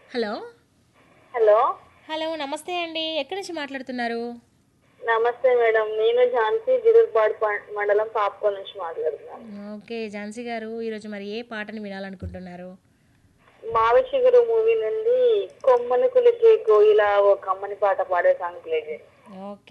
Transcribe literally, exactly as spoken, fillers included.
Hello. Hello. Hello. నమస్తే అండి. ఎక్కడి నుంచి మాట్లాడుతున్నారు? నమస్తే మేడం. నేను ఝాన్సీ గిరుబాడ్ మండలం పాపకోల్ నుంచి మాట్లాడుతున్నాను. ఓకే. ఝాన్సీ గారు ఈరోజు మరి ఏ పాటని వినాలనుకుంటున్నారు? మావి చిగురు మూవీ నుండి కొమ్మని కులికే కోయిల ఓ కమ్మని పాట పాడే సాంగ్ ప్లే చేయండి. ఓకే.